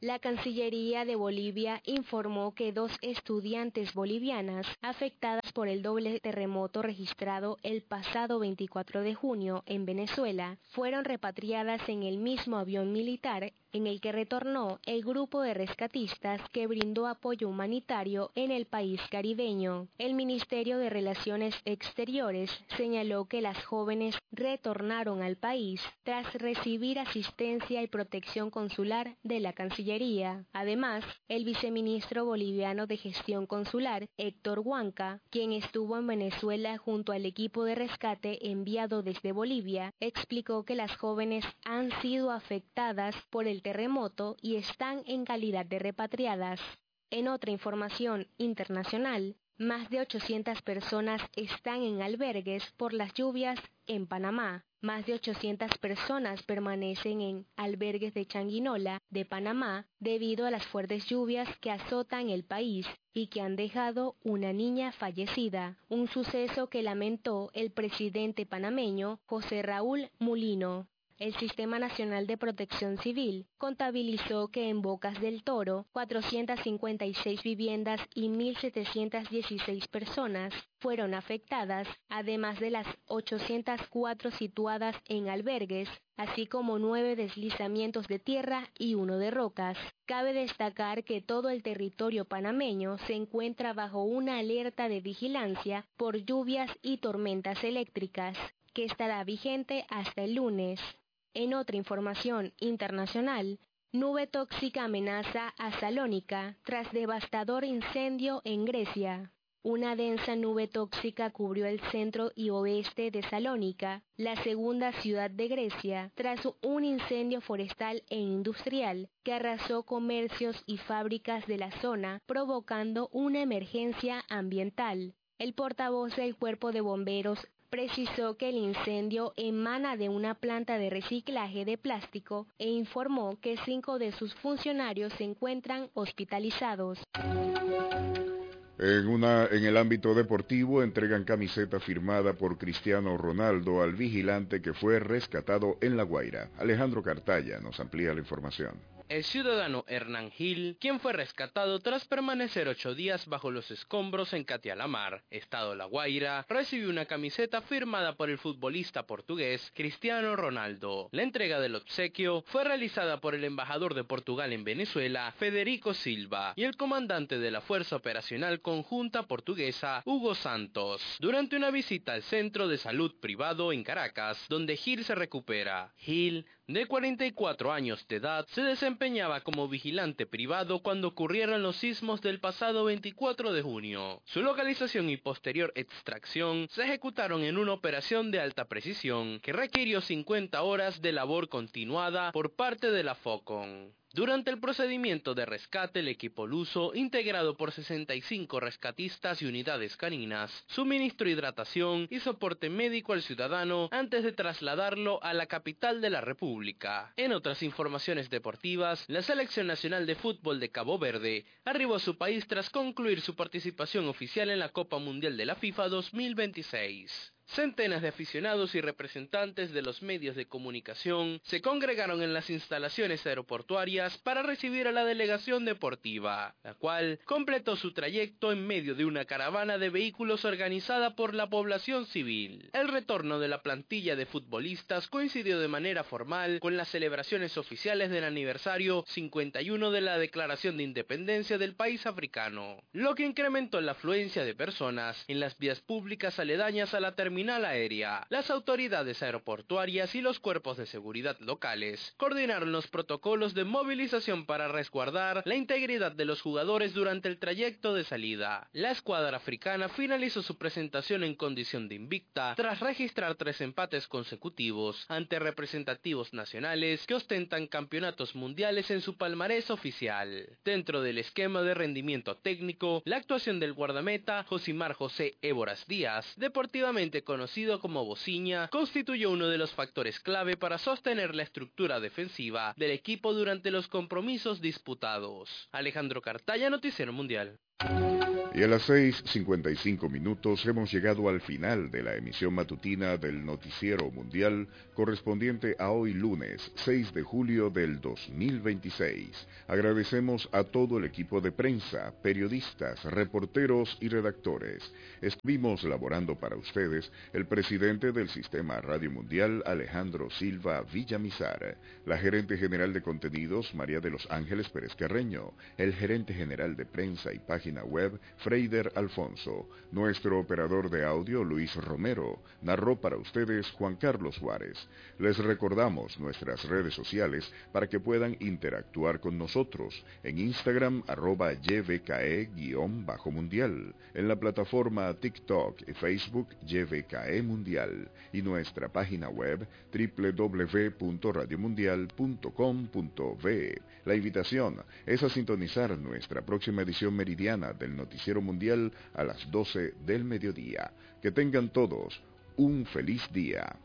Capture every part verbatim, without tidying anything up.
La Cancillería de Bolivia informó que dos estudiantes bolivianas afectadas por el doble terremoto registrado el pasado veinticuatro de junio en Venezuela fueron repatriadas en el mismo avión militar en el que retornó el grupo de rescatistas que brindó apoyo humanitario en el país caribeño. El Ministerio de Relaciones Exteriores señaló que las jóvenes retornaron al país tras recibir asistencia y protección consular de la Cancillería. Además, el viceministro boliviano de Gestión Consular, Héctor Huanca, quien estuvo en Venezuela junto al equipo de rescate enviado desde Bolivia, explicó que las jóvenes han sido afectadas por el terremoto y están en calidad de repatriadas. En otra información internacional, más de ochocientas personas están en albergues por las lluvias en Panamá. Más de ochocientas personas permanecen en albergues de Changuinola, de Panamá, debido a las fuertes lluvias que azotan el país y que han dejado una niña fallecida, un suceso que lamentó el presidente panameño José Raúl Mulino. El Sistema Nacional de Protección Civil contabilizó que en Bocas del Toro, cuatrocientas cincuenta y seis viviendas y mil setecientas dieciséis personas fueron afectadas, además de las ochocientas cuatro situadas en albergues, así como nueve deslizamientos de tierra y uno de rocas. Cabe destacar que todo el territorio panameño se encuentra bajo una alerta de vigilancia por lluvias y tormentas eléctricas, que estará vigente hasta el lunes. En otra información internacional, nube tóxica amenaza a Salónica tras devastador incendio en Grecia. Una densa nube tóxica cubrió el centro y oeste de Salónica, la segunda ciudad de Grecia, tras un incendio forestal e industrial que arrasó comercios y fábricas de la zona, provocando una emergencia ambiental. El portavoz del Cuerpo de Bomberos precisó que el incendio emana de una planta de reciclaje de plástico e informó que cinco de sus funcionarios se encuentran hospitalizados. En, una, en el ámbito deportivo, entregan camiseta firmada por Cristiano Ronaldo al vigilante que fue rescatado en La Guaira. Alejandro Cartaya nos amplía la información. El ciudadano Hernán Gil, quien fue rescatado tras permanecer ocho días bajo los escombros en Catialamar, estado La Guaira, recibió una camiseta firmada por el futbolista portugués Cristiano Ronaldo. La entrega del obsequio fue realizada por el embajador de Portugal en Venezuela, Federico Silva, y el comandante de la Fuerza Operacional Conjunta Portuguesa, Hugo Santos, durante una visita al Centro de Salud Privado en Caracas, donde Gil se recupera. Gil, de cuarenta y cuatro años de edad, se desempeñaba como vigilante privado cuando ocurrieron los sismos del pasado veinticuatro de junio. Su localización y posterior extracción se ejecutaron en una operación de alta precisión que requirió cincuenta horas de labor continuada por parte de la FOCON. Durante el procedimiento de rescate, el equipo luso, integrado por sesenta y cinco rescatistas y unidades caninas, suministró hidratación y soporte médico al ciudadano antes de trasladarlo a la capital de la República. En otras informaciones deportivas, la Selección Nacional de Fútbol de Cabo Verde arribó a su país tras concluir su participación oficial en la Copa Mundial de la FIFA dos mil veintiséis. Centenas de aficionados y representantes de los medios de comunicación se congregaron en las instalaciones aeroportuarias para recibir a la delegación deportiva, la cual completó su trayecto en medio de una caravana de vehículos organizada por la población civil. El retorno de la plantilla de futbolistas coincidió de manera formal con las celebraciones oficiales del aniversario cincuenta y uno de la Declaración de Independencia del país africano, lo que incrementó la afluencia de personas en las vías públicas aledañas a la terminal terminal aérea. Las autoridades aeroportuarias y los cuerpos de seguridad locales coordinaron los protocolos de movilización para resguardar la integridad de los jugadores durante el trayecto de salida. La escuadra africana finalizó su presentación en condición de invicta tras registrar tres empates consecutivos ante representativos nacionales que ostentan campeonatos mundiales en su palmarés oficial. Dentro del esquema de rendimiento técnico, la actuación del guardameta Josimar José Éboras Díaz, deportivamente conocido como Bociña, constituyó uno de los factores clave para sostener la estructura defensiva del equipo durante los compromisos disputados. Alejandro Cartaya, Noticiero Mundial. Y a las seis cincuenta y cinco minutos hemos llegado al final de la emisión matutina del Noticiero Mundial correspondiente a hoy lunes seis de julio del dos mil veintiséis. Agradecemos a todo el equipo de prensa, periodistas, reporteros y redactores. Estuvimos laborando para ustedes el presidente del Sistema Radio Mundial, Alejandro Silva Villamizar, la gerente general de contenidos, María de los Ángeles Pérez Carreño, el gerente general de prensa y página web, Freider Alfonso, nuestro operador de audio Luis Romero, narró para ustedes Juan Carlos Suárez. Les recordamos nuestras redes sociales para que puedan interactuar con nosotros en Instagram arroba yvke-mundial, en la plataforma TikTok y Facebook YVKE Mundial y nuestra página web doble u doble u doble u punto radio mundial punto com punto be. La invitación es a sintonizar nuestra próxima edición meridiana del Noticiero Mundial a las doce del mediodía. Que tengan todos un feliz día.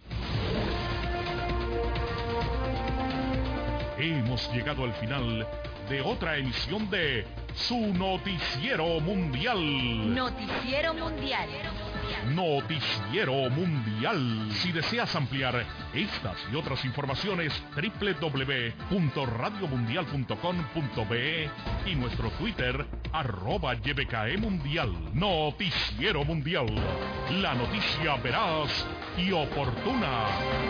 Hemos llegado al final de otra emisión de su Noticiero Mundial. Noticiero Mundial. Noticiero Mundial. Si deseas ampliar estas y otras informaciones, doble u doble u doble u punto radio mundial punto com punto be y nuestro Twitter, arroba YVKE Mundial. Noticiero Mundial. La noticia veraz y oportuna.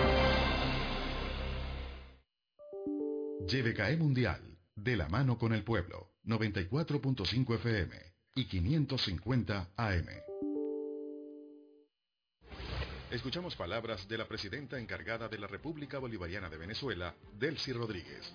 YVKE Mundial, de la mano con el pueblo, noventa y cuatro punto cinco F M y quinientos cincuenta A M. Escuchamos palabras de la presidenta encargada de la República Bolivariana de Venezuela, Delcy Rodríguez.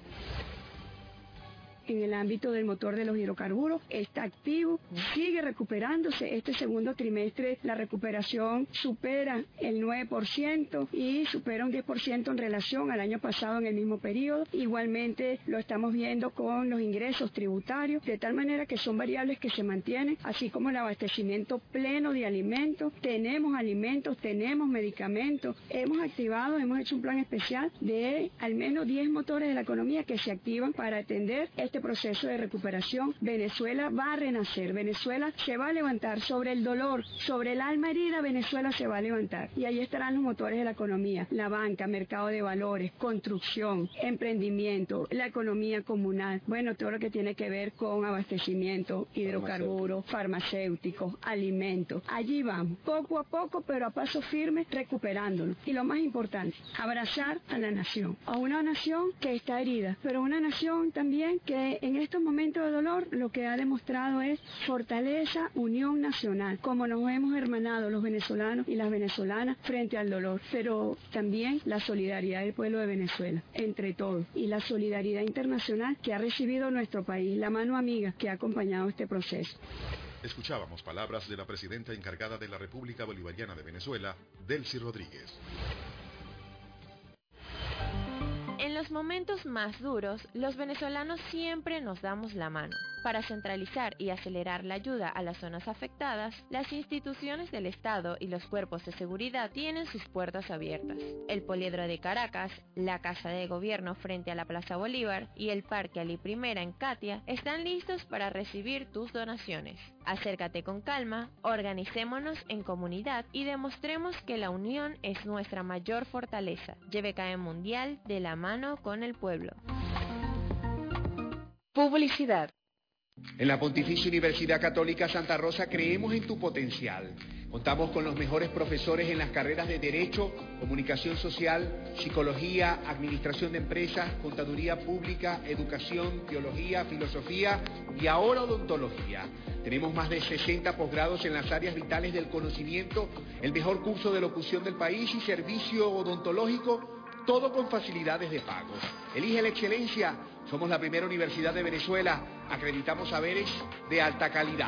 En el ámbito del motor de los hidrocarburos, está activo, sigue recuperándose. Este segundo trimestre la recuperación supera el nueve por ciento y supera un diez por ciento en relación al año pasado en el mismo periodo. Igualmente lo estamos viendo con los ingresos tributarios, de tal manera que son variables que se mantienen, así como el abastecimiento pleno de alimentos. Tenemos alimentos, tenemos medicamentos, hemos activado, hemos hecho un plan especial de al menos diez motores de la economía que se activan para atender este proceso de recuperación. Venezuela va a renacer, Venezuela se va a levantar sobre el dolor, sobre el alma herida. Venezuela se va a levantar y ahí estarán los motores de la economía, la banca, mercado de valores, construcción, emprendimiento, la economía comunal, bueno, todo lo que tiene que ver con abastecimiento, hidrocarburos, farmacéuticos, alimentos. Allí vamos, poco a poco, pero a paso firme, recuperándonos. Y lo más importante, abrazar a la nación, a una nación que está herida, pero una nación también que en estos momentos de dolor lo que ha demostrado es fortaleza, unión nacional, como nos hemos hermanado los venezolanos y las venezolanas frente al dolor, pero también la solidaridad del pueblo de Venezuela, entre todos, y la solidaridad internacional que ha recibido nuestro país, la mano amiga que ha acompañado este proceso. Escuchábamos palabras de la presidenta encargada de la República Bolivariana de Venezuela, Delcy Rodríguez. En los momentos más duros, los venezolanos siempre nos damos la mano. Para centralizar y acelerar la ayuda a las zonas afectadas, las instituciones del Estado y los cuerpos de seguridad tienen sus puertas abiertas. El Poliedro de Caracas, la Casa de Gobierno frente a la Plaza Bolívar y el Parque Ali Primera en Catia están listos para recibir tus donaciones. Acércate con calma, organicémonos en comunidad y demostremos que la unión es nuestra mayor fortaleza. YVKE Mundial, de la mano con el pueblo. Publicidad. En la Pontificia Universidad Católica Santa Rosa creemos en tu potencial. Contamos con los mejores profesores en las carreras de Derecho, Comunicación Social, Psicología, Administración de Empresas, Contaduría Pública, Educación, Teología, Filosofía y ahora Odontología. Tenemos más de sesenta posgrados en las áreas vitales del conocimiento, el mejor curso de locución del país y servicio odontológico, todo con facilidades de pago. Elige la excelencia. Somos la primera universidad de Venezuela. Acreditamos saberes de alta calidad.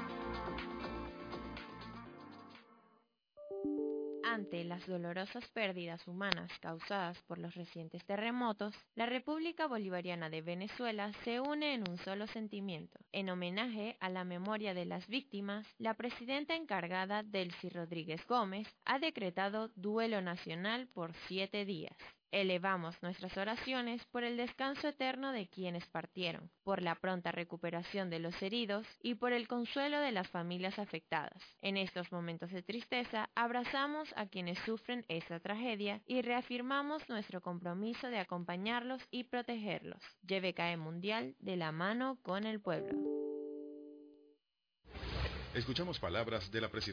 Ante las dolorosas pérdidas humanas causadas por los recientes terremotos, la República Bolivariana de Venezuela se une en un solo sentimiento. En homenaje a la memoria de las víctimas, la presidenta encargada, Delcy Rodríguez Gómez, ha decretado duelo nacional por siete días. Elevamos nuestras oraciones por el descanso eterno de quienes partieron, por la pronta recuperación de los heridos y por el consuelo de las familias afectadas. En estos momentos de tristeza, abrazamos a quienes sufren esta tragedia y reafirmamos nuestro compromiso de acompañarlos y protegerlos. Y B K E Mundial, de la mano con el pueblo. Escuchamos palabras de la presidenta